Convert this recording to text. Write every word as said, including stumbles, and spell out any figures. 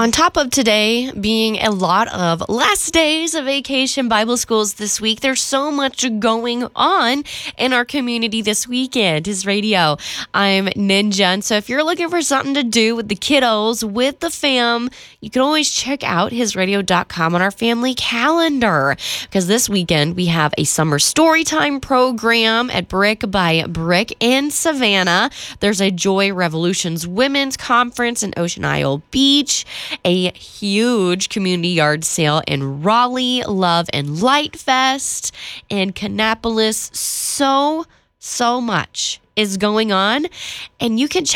On top of today being a lot of last days of vacation Bible schools this week, there's so much going on in our community this weekend. His Radio. I'm Ninja, and so if you're looking for something to do with the kiddos, with the fam, you can always check out his radio dot com on our family calendar, because this weekend we have a summer storytime program at Brick by Brick in Savannah. There's a Joy Revolutions Women's Conference in Ocean Isle Beach, a huge community yard sale in Raleigh, Love and Light Fest in Kannapolis. So, so much is going on, and you can check